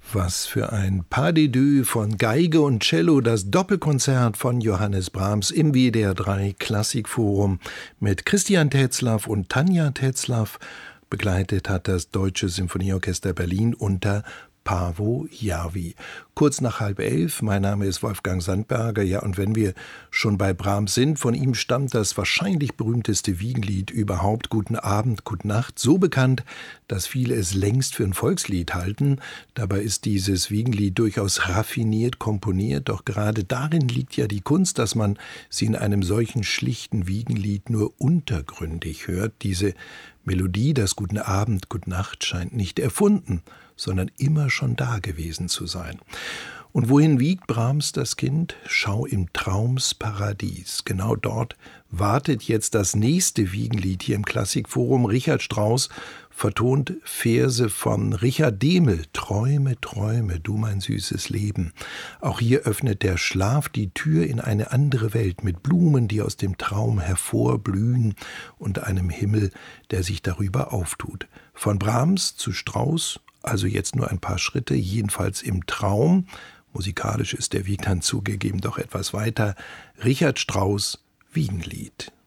Was für ein Pas de deux von Geige und Cello, das Doppelkonzert von Johannes Brahms im WDR 3 Klassikforum mit Christian Tetzlaff und Tanja Tetzlaff. Begleitet hat das Deutsche Symphonieorchester Berlin unter Paavo Järvi. Kurz nach 10:30, mein Name ist Wolfgang Sandberger. Ja, und wenn wir schon bei Brahms sind, von ihm stammt das wahrscheinlich berühmteste Wiegenlied überhaupt, Guten Abend, Gute Nacht, so bekannt, dass viele es längst für ein Volkslied halten. Dabei ist dieses Wiegenlied durchaus raffiniert komponiert, doch gerade darin liegt ja die Kunst, dass man sie in einem solchen schlichten Wiegenlied nur untergründig hört. Diese Melodie, das Guten Abend, Gute Nacht, scheint nicht erfunden, sondern immer schon da gewesen zu sein. Und wohin wiegt Brahms das Kind? Schau im Traumsparadies. Genau dort wartet jetzt das nächste Wiegenlied hier im Klassikforum. Richard Strauss vertont Verse von Richard Dehmel. Träume, träume, du mein süßes Leben. Auch hier öffnet der Schlaf die Tür in eine andere Welt mit Blumen, die aus dem Traum hervorblühen und einem Himmel, der sich darüber auftut. Von Brahms zu Strauss, also jetzt nur ein paar Schritte, jedenfalls im Traum. Musikalisch ist der Weg dann zugegeben doch etwas weiter. Richard Strauss, Wiegenlied.